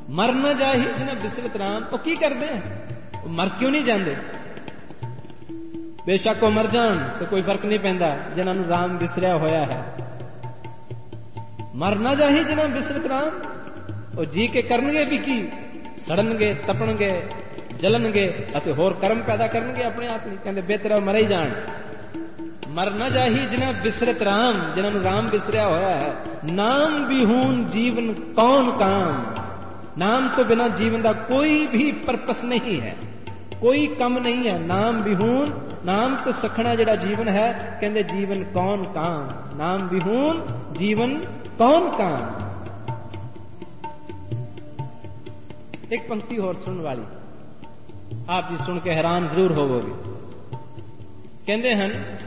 ਮਰ ਨਾ ਜਾਹੀ ਜਿਨ੍ਹਾਂ ਬਿਸਰਤ ਰਾਮ। ਉਹ ਕੀ ਕਰਦੇ ਆ? ਉਹ ਮਰ ਕਿਉਂ ਨਹੀਂ ਜਾਂਦੇ? ਬੇਸ਼ੱਕ ਉਹ ਮਰ ਜਾਣ ਤੇ ਕੋਈ ਫਰਕ ਨਹੀਂ ਪੈਂਦਾ ਜਿਨ੍ਹਾਂ ਨੂੰ ਰਾਮ ਵਿਸਰਿਆ ਹੋਇਆ ਹੈ। ਮਰ ਨਾ ਜਾਹੀ ਜਿਨ੍ਹਾਂ ਬਿਸਰਤ ਰਾਮ। ਉਹ ਜੀ ਕੇ ਕਰਨਗੇ ਵੀ ਕੀ? ਸੜਨਗੇ, ਤਪਣਗੇ, ਜਲਣਗੇ ਅਤੇ ਹੋਰ ਕਰਮ ਪੈਦਾ ਕਰਨਗੇ ਆਪਣੇ ਆਪ ਲਈ। ਕਹਿੰਦੇ ਬਿਹਤਰ ਮਰੇ ਹੀ ਜਾਣ। ਮਰ ਨਾ ਜਾਹੀ ਜਿਨ੍ਹਾਂ ਬਿਸਰਤ ਰਾਮ, ਜਿਨ੍ਹਾਂ ਨੂੰ ਰਾਮ ਵਿਸਰਿਆ ਹੋਇਆ ਹੈ। ਨਾਮ ਵਿਹੂਨ ਜੀਵਨ ਕੌਣ ਕਾਮ। ਨਾਮ ਤੋਂ ਬਿਨਾਂ ਜੀਵਨ ਦਾ ਕੋਈ ਵੀ ਪਰਪਸ ਨਹੀਂ ਹੈ, ਕੋਈ ਕੰਮ ਨਹੀਂ ਹੈ। ਨਾਮ ਵਿਹੂਨ, ਨਾਮ ਤੋਂ ਸਖਣਾ ਜਿਹੜਾ ਜੀਵਨ ਹੈ, ਕਹਿੰਦੇ ਜੀਵਨ ਕੌਣ ਕਾਮ। ਨਾਮ ਵਿਹੂਨ ਜੀਵਨ ਕੌਣ ਕਾਮ। ਇੱਕ ਪੰਕਤੀ ਹੋਰ ਸੁਣਨ ਵਾਲੀ, ਆਪ ਜੀ ਸੁਣ ਕੇ ਹੈਰਾਨ ਜ਼ਰੂਰ ਹੋਵੋਗੇ। ਕਹਿੰਦੇ ਹਨ